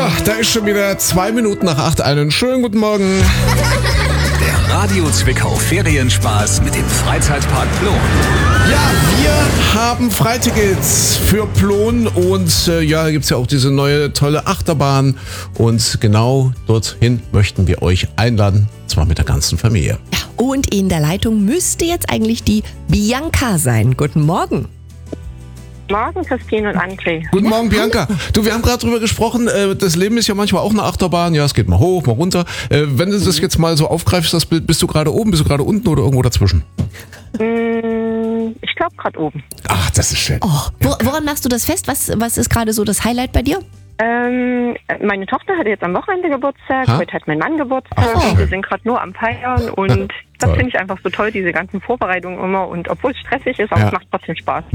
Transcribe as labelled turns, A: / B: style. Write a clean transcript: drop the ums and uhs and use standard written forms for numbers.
A: da ist schon wieder 2 Minuten nach 8. Einen schönen guten Morgen.
B: Der Radio Zwickau Ferienspaß mit dem Freizeitpark Plon.
A: Ja, wir haben Freitickets für Plon und da gibt es ja auch diese neue tolle Achterbahn. Und genau dorthin möchten wir euch einladen, zwar mit der ganzen Familie.
C: Ja, und in der Leitung müsste jetzt eigentlich die Bianca sein. Guten Morgen.
D: Morgen, Christine und André.
A: Guten Morgen, Bianca. Du, wir haben gerade drüber gesprochen, das Leben ist ja manchmal auch eine Achterbahn. Ja, es geht mal hoch, mal runter. Wenn du das jetzt mal so aufgreifst, das Bild, bist du gerade oben, bist du gerade unten oder irgendwo dazwischen?
D: Ich glaube gerade oben.
A: Ach, das ist schön.
C: Oh, woran machst du das fest? Was ist gerade so das Highlight bei dir?
D: Meine Tochter hatte jetzt am Wochenende Geburtstag, heute hat mein Mann Geburtstag und wir sind gerade nur am Feiern und das finde ich einfach so toll, diese ganzen Vorbereitungen immer und obwohl es stressig ist, aber es macht trotzdem Spaß.